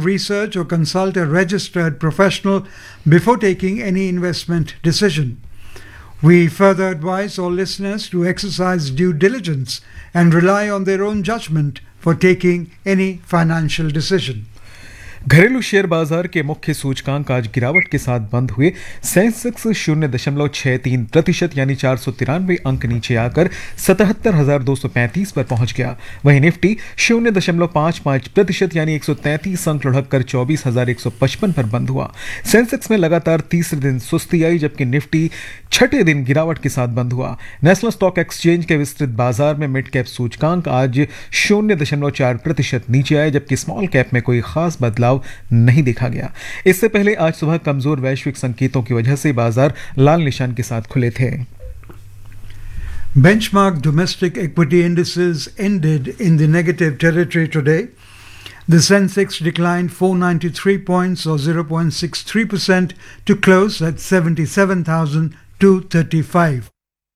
research or consult a registered professional before taking any investment decision. We further advise all listeners to exercise due diligence and rely on their own judgment for taking any financial decision. घरेलू share बाजार के मुख्य सूचकांक आज गिरावट के साथ बंद हुए। सेंसेक्स 0.63% यानी 493 अंक नीचे आकर 77,235 पर पहुंच गया। वहीं निफ्टी 0.55% यानी 133 अंक लुढ़ककर 24,155 पर बंद हुआ। सेंसेक्स में लगातार तीसरे दिन सुस्ती आई, जबकि निफ्टी छठे दिन गिरावट के साथ बंद हुआ। नेशनल स्टॉक एक्सचेंज के विस्तृत बाजार में मिड कैप सूचकांक आज 0.4% नीचे आए, जबकि स्मॉल कैप में कोई खास बदलाव नहीं देखा गया। इससे पहले आज सुबह कमजोर वैश्विक संकेतों की वजह से बाजार लाल निशान के साथ खुले थे। Benchmark domestic equity indices ended in the negative territory today. The Sensex declined 493 points or 0.63% to close at 77,235.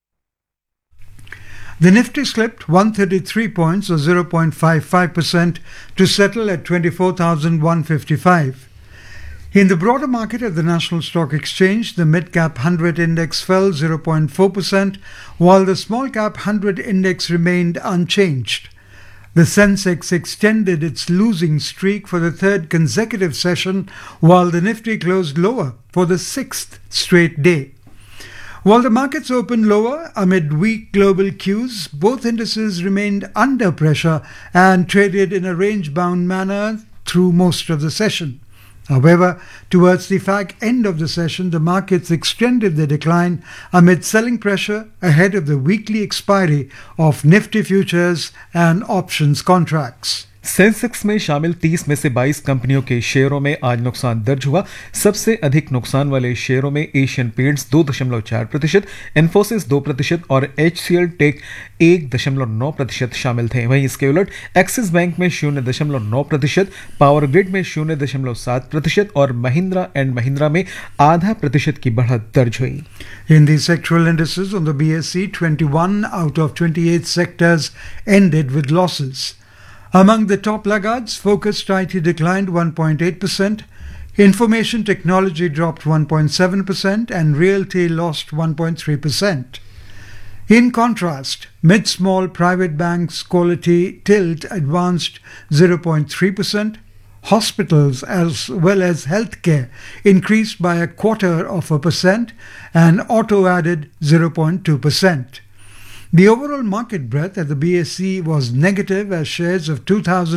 The Nifty slipped 133 points or 0.55% to settle at 24,155. In the broader market at the National Stock Exchange, the mid-cap 100 index fell 0.4%, while the small-cap 100 index remained unchanged. The Sensex extended its losing streak for the third consecutive session, while the Nifty closed lower for the sixth straight day. While the markets opened lower amid weak global cues, both indices remained under pressure and traded in a range-bound manner through most of the session. However, towards the fag end of the session, the markets extended their decline amid selling pressure ahead of the weekly expiry of Nifty futures and options contracts. Sensex में शामिल 30 में से 22 कंपनियों के शेयरों में आज नुकसान दर्ज हुआ। सबसे अधिक नुकसान वाले शेयरों में एशियन पेंट्स 2.4%, इन्फोसिस 2% और HCL टेक 1.9% शामिल थे। वहीं इसके उलट एक्सिस बैंक में 0.9%, पावर ग्रिड में 0.7% और महिंद्रा एंड महिंद्रा में 0.5% की बढ़त दर्ज हुई। In the sectoral indices on the BSE, 21 out of 28 sectors ended with losses. Among the top laggards, focused IT declined 1.8%, information technology dropped 1.7%, and realty lost 1.3%. In contrast, mid-small private banks quality tilt advanced 0.3%, hospitals as well as healthcare increased by 0.25%, and auto added 0.2%. The overall market breadth at the BSE was negative as shares of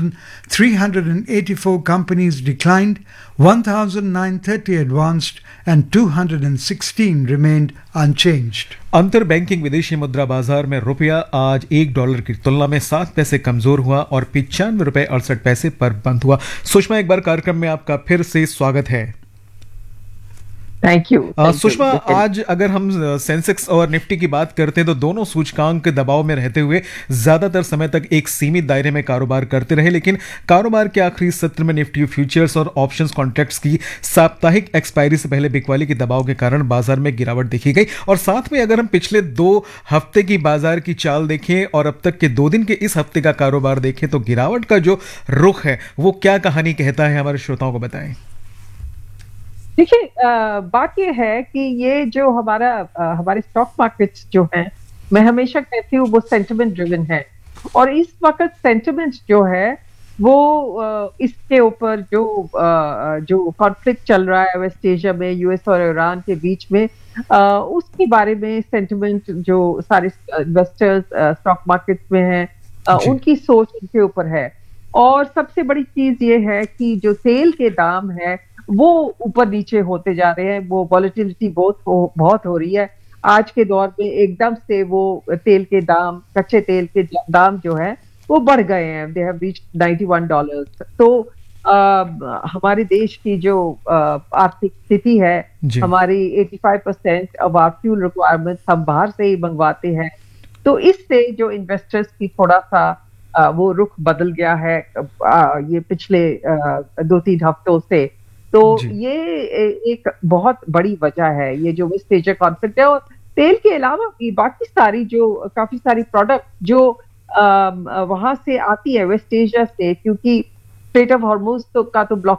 2,384 companies declined, 1,930 advanced and 216 remained unchanged. अंतर banking विदेशी मुद्रा बाजार में रुपया आज $1 की तुलना में 7 पैसे कमजोर हुआ और $95.68 पर बंद हुआ। सुषमा, एक बार कार्यक्रम में आपका फिर से स्वागत है। Thank you. सुषमा, आज अगर हम सेंसेक्स और निफ्टी की बात करते हैं तो दोनों सूचकांक दबाव में रहते हुए ज्यादातर समय तक एक सीमित दायरे में कारोबार करते रहे, लेकिन कारोबार के आखिरी सत्र में निफ्टी फ्यूचर्स और ऑप्शंस कॉन्ट्रैक्ट्स की साप्ताहिक एक्सपायरी से पहले बिकवाली के दबाव के कारण बाजार में गिरावट देखी गई। और साथ में अगर हम पिछले 2 हफ्ते की बाजार की चाल देखें और अब तक के 2 दिन के इस हफ्ते का कारोबार देखें तो गिरावट का जो रुख है वो क्या कहानी कहता है, हमारे श्रोताओं को बताएं। देखिए, बात यह है कि ये जो हमारे स्टॉक मार्केट्स जो हैं, मैं हमेशा कहती हूँ वो सेंटिमेंट ड्रिवन है। और इस वक्त सेंटिमेंट जो है वो इसके ऊपर जो कॉन्फ्लिक्ट चल रहा है वेस्ट एशिया में, यूएस और ईरान के बीच में, उसके बारे में सेंटिमेंट जो सारे इन्वेस्टर्स स्टॉक मार्केट्स में हैं उनकी सोच उनके ऊपर है। और सबसे बड़ी चीज ये है कि जो तेल के दाम है वो ऊपर नीचे होते जा रहे हैं, वो वॉलेटिलिटी बहुत हो रही है। आज के दौर में एकदम से वो तेल के दाम, कच्चे तेल के दाम जो है वो बढ़ गए हैं, दे हैव रीच्ड $91। तो हमारे देश की जो आर्थिक स्थिति है, हमारी 85% ऑफ आवर फ्यूल रिक्वायरमेंट्स हम बाहर से ही मंगवाते हैं, तो इससे जो इन्वेस्टर्स की थोड़ा सा वो रुख बदल गया है ये पिछले 2-3 हफ्तों से। तो ये एक बहुत बड़ी वजह है, ये जो वेस्ट एशिया कॉन्फ्लिक्ट है। और तेल के अलावा भी बाकी सारी काफी सारी प्रोडक्ट जो वहां से आती है वेस्ट एशिया से, क्योंकि स्ट्रेट ऑफ हॉर्मुज का तो ब्लॉक